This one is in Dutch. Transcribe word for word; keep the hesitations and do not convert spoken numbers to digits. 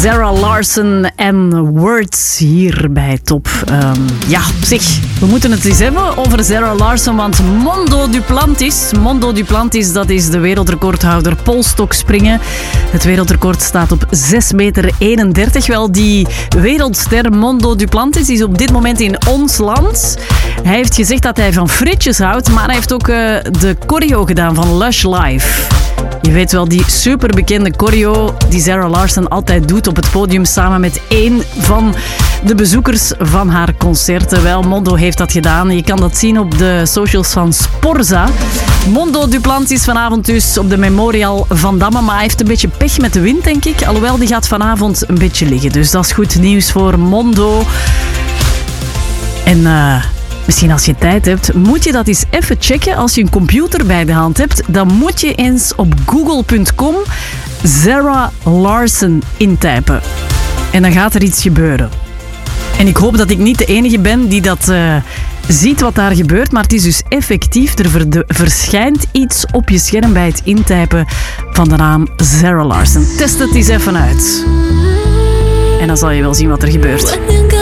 Zara Larsson en Words hier bij Top. Um, ja, op zich, we moeten het eens hebben over Zara Larsson, want Mondo Duplantis, Mondo Duplantis, dat is de wereldrecordhouder polstokspringen. Het wereldrecord staat op zes meter eenendertig. Wel, die wereldster Mondo Duplantis is op dit moment in ons land. Hij heeft gezegd dat hij van frietjes houdt, maar hij heeft ook uh, de choreo gedaan van Lush Live. Je weet wel, die superbekende choreo die Zara Larsson altijd doet op het podium samen met één van de bezoekers van haar concerten. Wel, Mondo heeft dat gedaan. Je kan dat zien op de socials van Sporza. Mondo Duplantis vanavond dus op de Memorial van Damme, maar hij heeft een beetje pech met de wind, denk ik. Alhoewel, die gaat vanavond een beetje liggen. Dus dat is goed nieuws voor Mondo. En... Uh, Misschien als je tijd hebt, moet je dat eens even checken. Als je een computer bij de hand hebt, dan moet je eens op google punt com Zara Larsson intypen. En dan gaat er iets gebeuren. En ik hoop dat ik niet de enige ben die dat uh, ziet wat daar gebeurt. Maar het is dus effectief. Er verde- verschijnt iets op je scherm bij het intypen van de naam Zara Larsson. Test het eens even uit. En dan zal je wel zien wat er gebeurt.